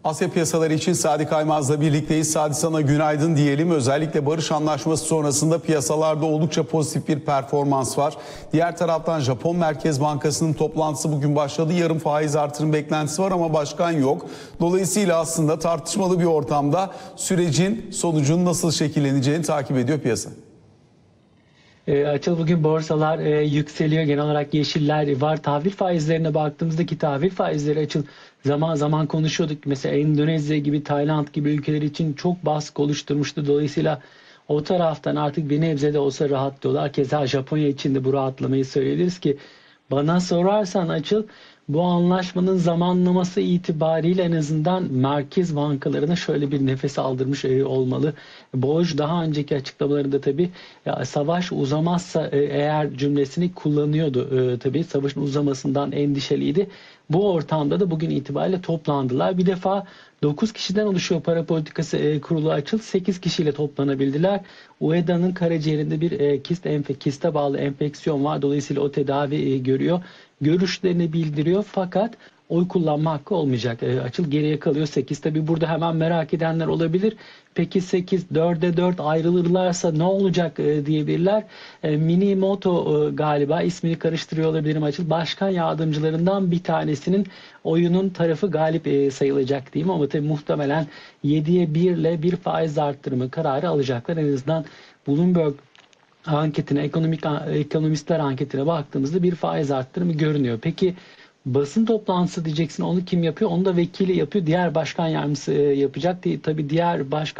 Asya piyasaları için Sadi Kaymaz'la birlikteyiz. Sadi, sana günaydın diyelim. Özellikle barış anlaşması sonrasında piyasalarda oldukça pozitif bir performans var. Diğer taraftan Japon Merkez Bankası'nın toplantısı bugün başladı. Yarın faiz artırım beklentisi var ama başkan yok. Dolayısıyla aslında tartışmalı bir ortamda sürecin sonucunun nasıl şekilleneceğini takip ediyor piyasa. Açıl, bugün borsalar yükseliyor. Genel olarak yeşiller var. Tahvil faizlerine baktığımızdaki tahvil faizleri, Açıl, zaman zaman konuşuyorduk. Mesela Endonezya gibi, Tayland gibi ülkeler için çok baskı oluşturmuştu. Dolayısıyla o taraftan artık bir nebze de olsa rahatlıyorlar. Keza Japonya için de bu rahatlamayı söyleyebiliriz ki, bana sorarsan Açıl, bu anlaşmanın zamanlaması itibariyle en azından merkez bankalarına şöyle bir nefes aldırmış olmalı. Boj daha önceki açıklamalarında tabii savaş uzamazsa eğer cümlesini kullanıyordu. Tabii savaşın uzamasından endişeliydi. Bu ortamda da bugün itibariyle toplandılar. Bir defa 9 kişiden oluşuyor para politikası kurulu, Açıl. 8 kişiyle toplanabildiler. UEDA'nın karaciğerinde bir kiste bağlı enfeksiyon var. Dolayısıyla o tedavi görüyor. Görüşlerini bildiriyor fakat oy kullanma hakkı olmayacak. Açıl, geriye kalıyor 8. Tabii burada hemen merak edenler olabilir. Peki 8, 4'e 4 ayrılırlarsa ne olacak diyebilirler. Minimoto galiba, ismini karıştırıyor olabilirim Açıl, başkan yardımcılarından bir tanesinin oyunun tarafı galip sayılacak diyeyim, ama tabii muhtemelen 7'ye 1 ile bir faiz arttırımı kararı alacaklar. En azından Bloomberg anketine, ekonomistler anketine baktığımızda bir faiz arttırımı görünüyor. Peki basın toplantısı diyeceksin, onu kim yapıyor? Onu da vekili yapıyor. Diğer başkan yardımcısı yapacak. Tabii diğer başkan